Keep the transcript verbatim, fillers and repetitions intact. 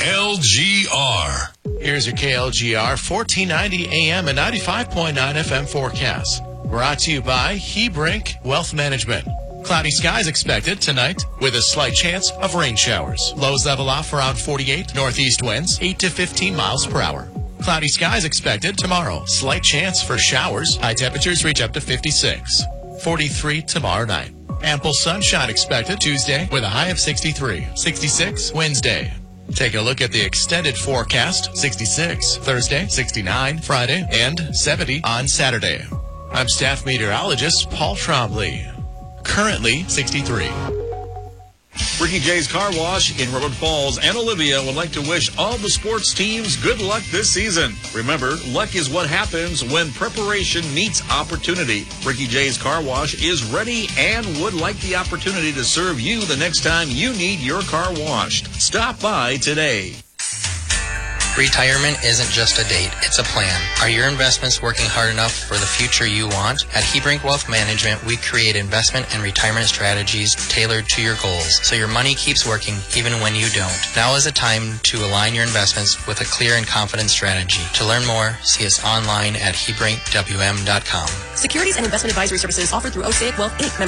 L G R. Here's your K L G R fourteen ninety A M and ninety-five point nine F M forecast. Brought to you by Hebrink Wealth Management. Cloudy skies expected tonight with a slight chance of rain showers. Lows level off around forty-eight. Northeast winds eight to fifteen miles per hour. Cloudy skies expected tomorrow. Slight chance for showers. High temperatures reach up to fifty-six. forty-three tomorrow night. Ample sunshine expected Tuesday with a high of sixty-three. sixty-six Wednesday. Taking a look at the extended forecast. sixty-six Thursday, sixty-nine Friday, and seventy on Saturday. I'm staff meteorologist Paul Trombley. Currently sixty-three. Ricky J's Car Wash in Redwood Falls and Olivia would like to wish all the sports teams good luck this season. Remember, luck is what happens when preparation meets opportunity. Ricky J's Car Wash is ready and would like the opportunity to serve you the next time you need your car washed. Stop by today. Retirement isn't just a date, it's a plan. Are your investments working hard enough for the future you want? At Hebrink Wealth Management, we create investment and retirement strategies tailored to your goals, so your money keeps working even when you don't. Now is the time to align your investments with a clear and confident strategy. To learn more, see us online at hebrink w m dot com. Securities and investment advisory services offered through Osaic Wealth Incorporated.